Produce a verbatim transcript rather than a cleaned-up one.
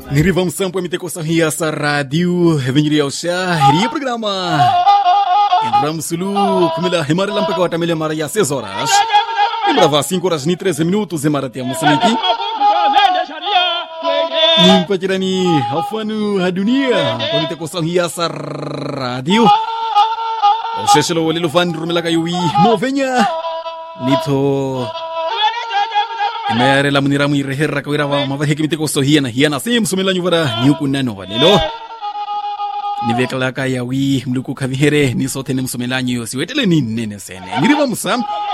Nirivam sampo miteko sahia sa radio Venyiria Osha Ria programa Entramos sulu Kumila himari lampa kawata mele mara ya seis horas Imbrava cinco horas ni treze minutos Emara tia musaliti Nimpa jirani Hafanu hadunia Miteko sahia sa radio Osha shalo walilo fan rumila kayui Movenya Nito Mayare la munira mu irehera kawira wa mavahe kimiteko sohiana hiana sim sumela nyuvara ni hukunano walelo ni vekala kaya wi mluku kavihere ni sote ne msumela nyo siwetele ni nene sene ngiriva musam